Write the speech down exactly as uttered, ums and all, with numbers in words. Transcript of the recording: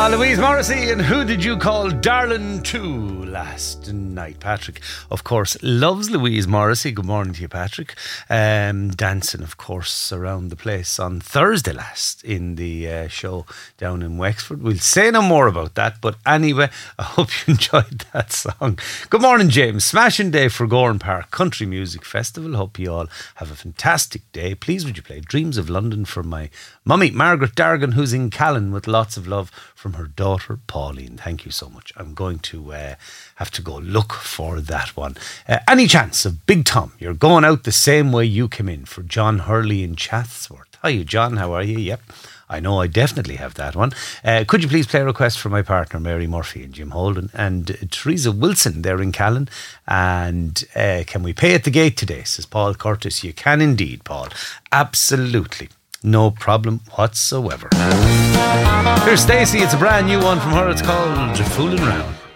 Louise Morrissey, and who did you call darling to last night? Patrick, of course, loves Louise Morrissey. Good morning to you, Patrick. Um, dancing, of course, around the place on Thursday last in the uh, show down in Wexford. We'll say no more about that, but anyway, I hope you enjoyed that song. Good morning, James. Smashing day for Gorn Park Country Music Festival. Hope you all have a fantastic day. Please would you play Dreams of London for my mummy, Margaret Dargan, who's in Callan, with lots of love from her daughter Pauline. Thank you so much. I'm going to uh, have to go look for that one. Uh, any chance of Big Tom? You're going out the same way you came in, for John Hurley in Chatsworth. Hiya, John. How are you? Yep. I know I definitely have that one. Uh, could you please play a request for my partner, Mary Murphy and Jim Holden, and uh, Teresa Wilson there in Callan? And uh, can we pay at the gate today, says Paul Curtis. You can indeed, Paul. Absolutely. No problem whatsoever. Here's Stacey. It's a brand new one from her. It's called Fooling Round.